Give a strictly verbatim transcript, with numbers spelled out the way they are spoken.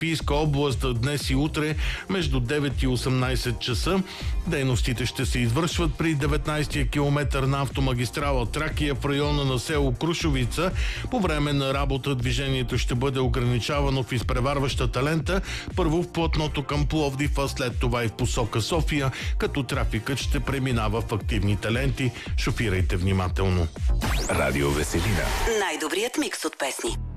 Софийска област днес и утре между девет и осемнайсет часа. Дейностите ще се извършват при деветнайсети километър на автомагистрала Тракия в района на село Крушовица. По време на работа движението ще бъде ограничавано в изпреварващата лента, първо в платното към Пловдив, а след това и в посока София, като трафикът ще преминава в активните ленти. Шофирайте внимателно. Радио Веселина. Най-добрият микс от песни.